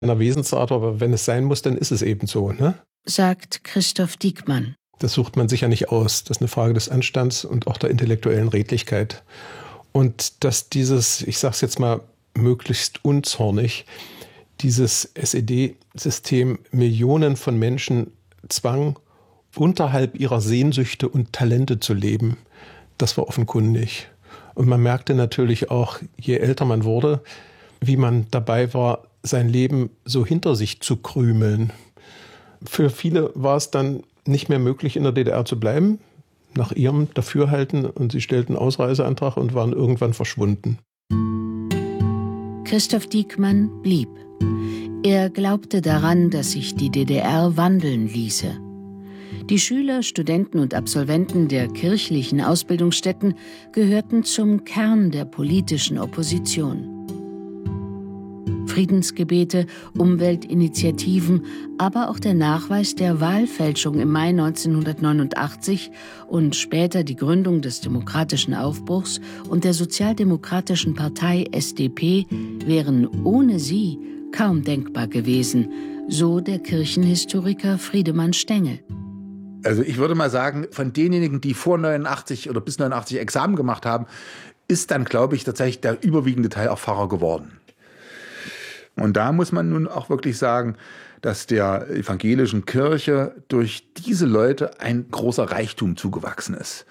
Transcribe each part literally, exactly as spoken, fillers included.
einer Wesensart, aber wenn es sein muss, dann ist es eben so, ne? Sagt Christoph Diekmann. Das sucht man sich ja nicht aus. Das ist eine Frage des Anstands und auch der intellektuellen Redlichkeit. Und dass dieses, ich sage es jetzt mal möglichst unzornig, dieses S E D-System Millionen von Menschen zwang, unterhalb ihrer Sehnsüchte und Talente zu leben, das war offenkundig. Und man merkte natürlich auch, je älter man wurde, wie man dabei war, sein Leben so hinter sich zu krümeln. Für viele war es dann nicht mehr möglich, in der D D R zu bleiben, nach ihrem Dafürhalten, und sie stellten Ausreiseantrag und waren irgendwann verschwunden. Christoph Diekmann blieb. Er glaubte daran, dass sich die D D R wandeln ließe. Die Schüler, Studenten und Absolventen der kirchlichen Ausbildungsstätten gehörten zum Kern der politischen Opposition. Friedensgebete, Umweltinitiativen, aber auch der Nachweis der Wahlfälschung im Mai neunzehnhundertneunundachtzig und später die Gründung des Demokratischen Aufbruchs und der Sozialdemokratischen Partei S D P wären ohne sie kaum denkbar gewesen, so der Kirchenhistoriker Friedemann Stengel. Also ich würde mal sagen, von denjenigen, die vor neunundachtzig oder bis neunundachtzig Examen gemacht haben, ist dann, glaube ich, tatsächlich der überwiegende Teil auch Pfarrer geworden. Und da muss man nun auch wirklich sagen, dass der evangelischen Kirche durch diese Leute ein großer Reichtum zugewachsen ist.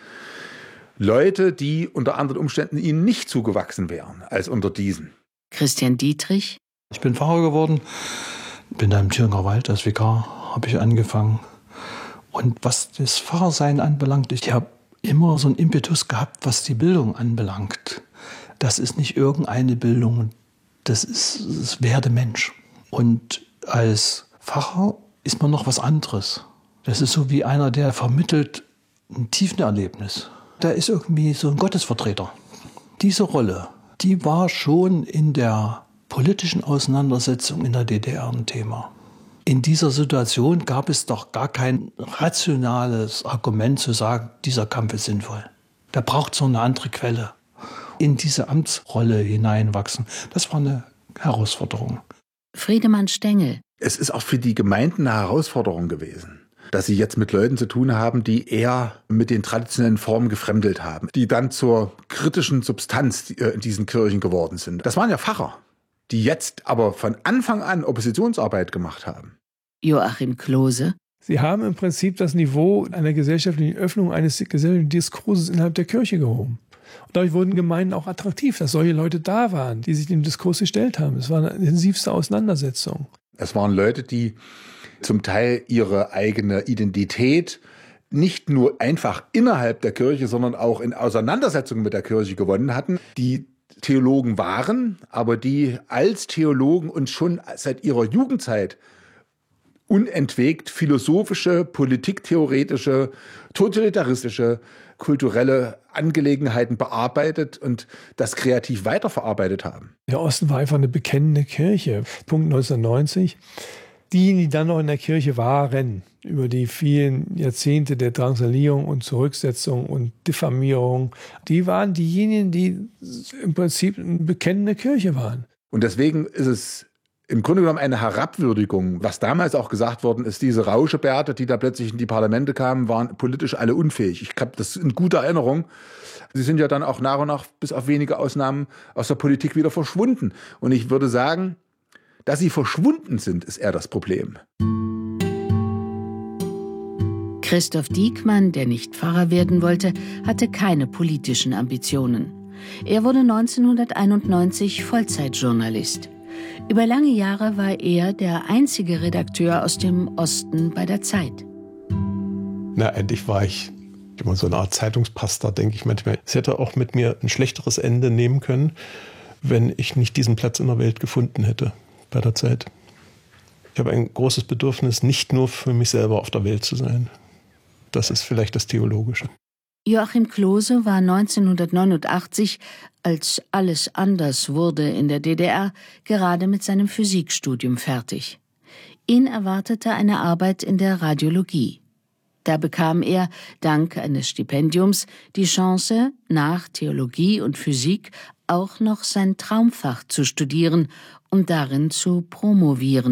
Leute, die unter anderen Umständen ihnen nicht zugewachsen wären als unter diesen. Christian Dietrich. Ich bin Pfarrer geworden, bin da im Thüringer Wald als Vikar, habe ich angefangen. Und was das Pfarrersein anbelangt, ich habe immer so einen Impetus gehabt, was die Bildung anbelangt. Das ist nicht irgendeine Bildung, das ist das Werde Mensch. Und als Pfarrer ist man noch was anderes. Das ist so wie einer, der vermittelt ein Tiefenerlebnis. Der ist irgendwie so ein Gottesvertreter. Diese Rolle, die war schon in der politischen Auseinandersetzung in der D D R ein Thema. In dieser Situation gab es doch gar kein rationales Argument zu sagen, dieser Kampf ist sinnvoll. Da braucht es noch eine andere Quelle. In diese Amtsrolle hineinwachsen, das war eine Herausforderung. Friedemann Stengel. Es ist auch für die Gemeinden eine Herausforderung gewesen, dass sie jetzt mit Leuten zu tun haben, die eher mit den traditionellen Formen gefremdelt haben, die dann zur kritischen Substanz in diesen Kirchen geworden sind. Das waren ja Pfarrer, die jetzt aber von Anfang an Oppositionsarbeit gemacht haben. Joachim Klose. Sie haben im Prinzip das Niveau einer gesellschaftlichen Öffnung, eines gesellschaftlichen Diskurses innerhalb der Kirche gehoben. Und dadurch wurden Gemeinden auch attraktiv, dass solche Leute da waren, die sich dem Diskurs gestellt haben. Es war eine intensivste Auseinandersetzung. Es waren Leute, die zum Teil ihre eigene Identität nicht nur einfach innerhalb der Kirche, sondern auch in Auseinandersetzungen mit der Kirche gewonnen hatten, die Theologen waren, aber die als Theologen und schon seit ihrer Jugendzeit unentwegt philosophische, politiktheoretische, totalitaristische, kulturelle Angelegenheiten bearbeitet und das kreativ weiterverarbeitet haben. Der Osten war einfach eine bekennende Kirche. Punkt neunzehnhundertneunzig. Diejenigen, die dann noch in der Kirche waren, über die vielen Jahrzehnte der Drangsalierung und Zurücksetzung und Diffamierung, die waren diejenigen, die im Prinzip eine bekennende Kirche waren. Und deswegen ist es im Grunde genommen eine Herabwürdigung. Was damals auch gesagt worden ist, diese Rauschebärte, die da plötzlich in die Parlamente kamen, waren politisch alle unfähig. Ich habe das in guter Erinnerung. Sie sind ja dann auch nach und nach, bis auf wenige Ausnahmen, aus der Politik wieder verschwunden. Und ich würde sagen, dass sie verschwunden sind, ist eher das Problem. Christoph Diekmann, der nicht Pfarrer werden wollte, hatte keine politischen Ambitionen. Er wurde neunzehnhunderteinundneunzig Vollzeitjournalist. Über lange Jahre war er der einzige Redakteur aus dem Osten bei der Zeit. Na, endlich war ich immer so eine Art Zeitungspastor, denke ich manchmal. Es hätte auch mit mir ein schlechteres Ende nehmen können, wenn ich nicht diesen Platz in der Welt gefunden hätte bei der Zeit. Ich habe ein großes Bedürfnis, nicht nur für mich selber auf der Welt zu sein. Das ist vielleicht das Theologische. Joachim Klose war neunzehnhundertneunundachtzig, als alles anders wurde in der D D R, gerade mit seinem Physikstudium fertig. Ihn erwartete eine Arbeit in der Radiologie. Da bekam er, dank eines Stipendiums, die Chance, nach Theologie und Physik auch noch sein Traumfach zu studieren und darin zu promovieren.